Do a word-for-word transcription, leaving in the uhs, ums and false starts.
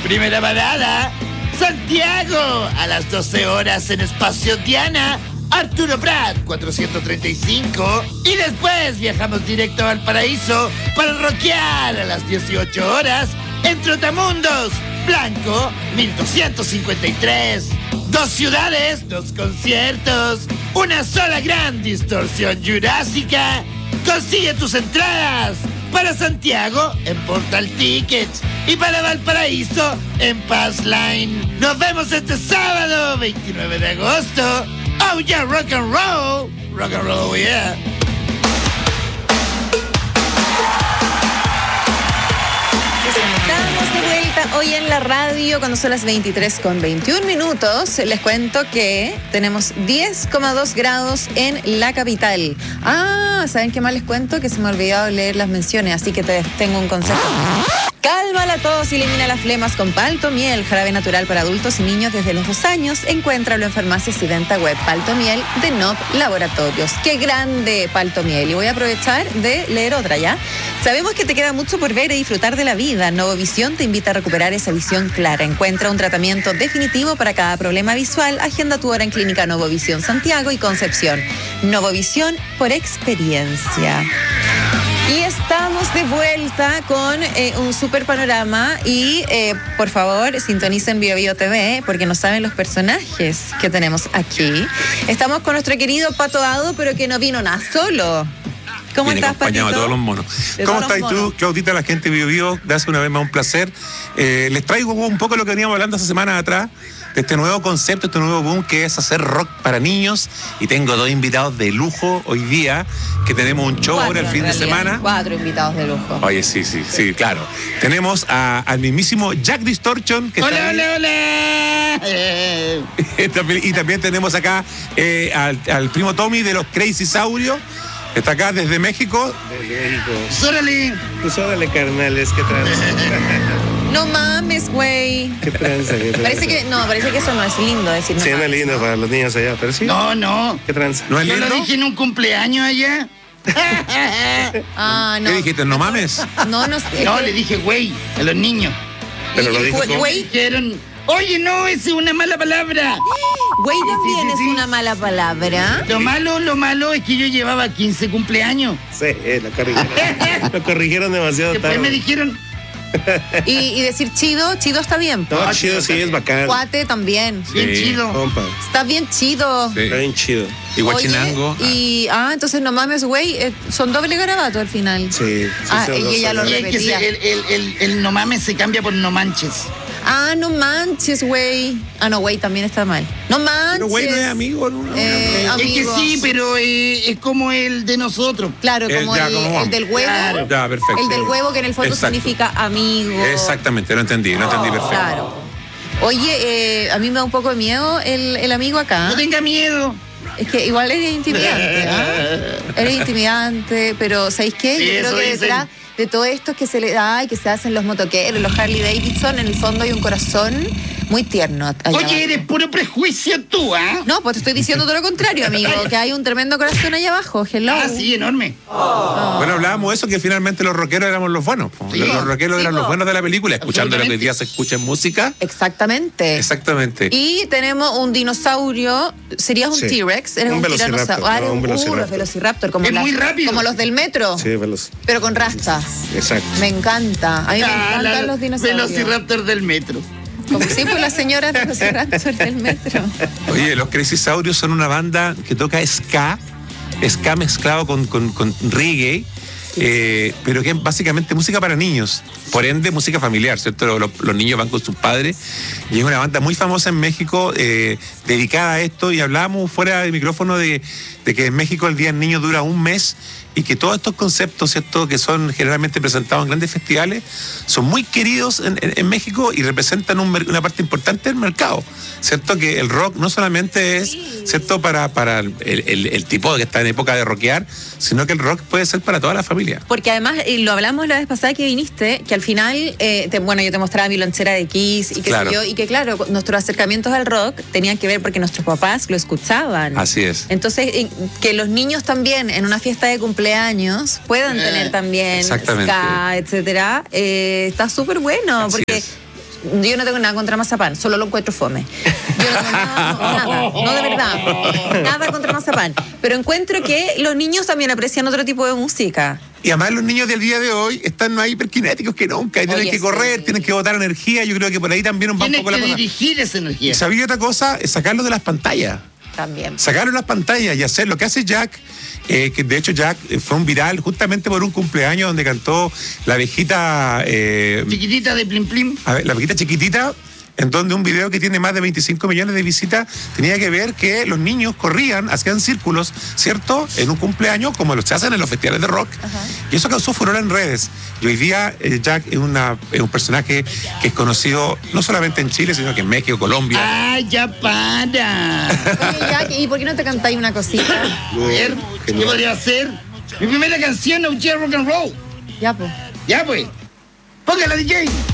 Primera parada, Santiago, a las doce horas en Espacio Diana, Arturo Prat, cuatrocientos treinta y cinco. Y después viajamos directo a Valparaíso para rockear a las dieciocho horas en Trotamundos, Blanco, mil doscientos cincuenta y tres. Dos ciudades, dos conciertos, una sola gran distorsión jurásica. Consigue tus entradas para Santiago en Portal Tickets y para Valparaíso en Passline. Nos vemos este sábado, veintinueve de agosto. Oh yeah, rock and roll. Rock and roll, yeah. Estamos de vuelta hoy en la radio cuando son las veintitrés con veintiún minutos. Les cuento que tenemos diez coma dos grados en la capital. Ah, ¿saben qué más les cuento? Que se me ha olvidado leer las menciones, así que te tengo un consejo. Calma la tos y elimina las flemas con Paltomiel, jarabe natural para adultos y niños desde los dos años. Encuéntralo en farmacias y venta web. Paltomiel de N O P Laboratorios. ¡Qué grande Paltomiel! Y voy a aprovechar de leer otra, ¿ya? Sabemos que te queda mucho por ver y disfrutar de la vida. Novovisión te invita a recuperar esa visión clara. Encuentra un tratamiento definitivo para cada problema visual. Agenda tu hora en Clínica Novovisión Santiago y Concepción. Novovisión por experiencia. Y estamos de vuelta con eh, un super panorama y eh, por favor sintonicen Bio Bio T V porque no saben los personajes que tenemos aquí. Estamos con nuestro querido Pato Dado, pero que no vino nada solo. ¿Cómo Viene estás, Patito? acompañado de todos los monos. De ¿Cómo todos estás los tú, monos. Claudita, la gente de Bio Bio? Gracias una vez más, un placer. Eh, les traigo un poco lo que veníamos hablando hace semanas atrás, de este nuevo concepto, este nuevo boom que es hacer rock para niños. Y tengo dos invitados de lujo hoy día, que tenemos un show Cuatro, ahora el fin en de realidad. semana. Cuatro invitados de lujo. Oye, sí, sí, sí, claro. Tenemos a- al mismísimo Jack Distortion, que Hola, está ahí. hola, hola. Eh, Y también tenemos acá eh, al, al primo Tommy de los Crazy Saurios. Está acá desde México. Desde México. Órale. Pues órale, carnales, qué tranza. No mames, güey. Qué tranza, qué tranza. Parece que, no, parece que eso no es lindo decir no Sí, no es mames, lindo ¿no? para los niños allá, pero sí. No, no. Qué tranza. ¿No es Yo lo lindo? dije en un cumpleaños allá. Ah, no. ¿Qué dijiste? ¿No mames? No, no sé. No, le dije güey a los niños. Pero Y- lo y dijo güey- como- Güey, Dijeron, oye, no, esa es una mala palabra. güey también sí, es sí. una mala palabra. Lo malo, lo malo es que yo llevaba quince cumpleaños. Sí, eh, lo corrigieron. Lo corrigieron demasiado Después me tarde. dijeron, Y, y decir chido, chido está bien. No, chido, sí, es bacán. Cuate también. bien Sí. chido. Compa, Está bien chido. Sí. está bien chido. Y Huachinango. Oye, y, ah, entonces no mames, güey, eh, son doble garabato al final. Sí. sí, Ah, son y dos ella lo años. Y es que se- repetía. el, el, el, el no mames se cambia por no manches. Ah, no manches, güey. Ah, no, güey, también está mal. No manches. Pero güey, no es amigo, ¿no? no, Eh, no. Es que Amigos. sí, pero eh, es como el de nosotros. Claro, Eh, como ya, el, ¿cómo el vamos? del huevo. Claro. Ya, perfecto. El del huevo que en el fondo Exacto. significa amigo. Exactamente, lo entendí, lo entendí perfecto. Claro. Oye, eh, a mí me da un poco de miedo el, el amigo acá. No tenga miedo. Es que igual eres intimidante, ¿ah? Eres intimidante, pero ¿sabéis qué? Sí, Yo creo eso que dicen. detrás de todo esto que se le da y que se hacen los motoqueros, los Harley Davidson, en el fondo hay un corazón muy tierno. allá Oye, abajo. eres puro prejuicio tú, ¿ah? No, pues te estoy diciendo todo lo contrario, amigo, que hay un tremendo corazón allá abajo. Hello. Ah, sí, enorme. Bueno, hablábamos de eso, que finalmente los rockeros éramos los buenos. po. Sí. Los, los rockeros Sí, eran po. los buenos de la película, escuchando lo que hoy día se Absolutamente. escucha en música. Exactamente. Exactamente. Y tenemos un dinosaurio, serías un Sí. T-Rex, eres Un un, velociraptor, tiranosaurio. Ah, eres no, un un velociraptor. burro, velociraptor, como, Es las- muy rápido. como los del metro, Sí, veloz. pero con rastas. Exacto. Me encanta. A mí me Ah, encantan la los dinosaurios. Velociraptor del metro. Como sí, pues la señora velociraptor del metro. Oye, los Crazy Saurios son una banda que toca ska, ska mezclado con, con, con reggae, eh, pero que es básicamente música para niños, por ende música familiar, ¿cierto? Los, los- los niños van con sus padres y es una banda muy famosa en México eh, dedicada a esto, y hablábamos fuera de micrófono de, de que en México el Día del Niño dura un mes y que todos estos conceptos, ¿cierto?, que son generalmente presentados en grandes festivales, son muy queridos en, en- en México y representan un mer- una parte importante del mercado, ¿cierto? Que el rock no solamente es, ¿cierto?, para, para el, el- el tipo que está en época de rockear, sino que el rock puede ser para toda la familia. Porque además, y lo hablamos la vez pasada que viniste, que al final, eh, te- bueno, yo te mostraba mi lonchera de Kiss y que Claro. yo, y que claro, nuestros acercamientos al rock tenían que ver porque nuestros papás lo escuchaban. Así es. Entonces, eh, que los niños también en una fiesta de cumpleaños puedan Eh, tener también exactamente. ska, etcétera, eh, está súper bueno, Así porque es. yo no tengo nada contra mazapán, solo lo encuentro fome. Yo no tengo nada, no, nada, no de verdad, nada contra mazapán. Pero encuentro que los niños también aprecian otro tipo de música. Y además los niños del día de hoy están más hiperkinéticos que nunca. Y tienen Oye, que correr, sí. tienen que botar energía. Yo creo que por ahí también nos va un Tienes poco la que cosa. dirigir esa energía. Y sabía otra cosa, es sacarlo de las pantallas. También. Sacarlo de las pantallas y hacer lo que hace Jack, eh, que de hecho Jack eh, fue un viral justamente por un cumpleaños donde cantó la abejita, eh, Chiquitita de Plim Plim. a ver, la abejita chiquitita, en donde un video que tiene más de veinticinco millones de visitas tenía que ver que los niños corrían, hacían círculos, ¿cierto? En un cumpleaños, como los se hacen en los festivales de rock. Ajá. Y eso causó furor en redes. Y hoy día eh, Jack es, una, es un personaje que es conocido no solamente en Chile, sino que en México, Colombia. ¡Ay, ya para! Oye, Jack, ¿y por qué no te cantáis una cosita? A ver, ¿qué podría hacer? Mi primera canción, No J Rock and Roll. Ya, pues. Ya, pues. Póngala, D J.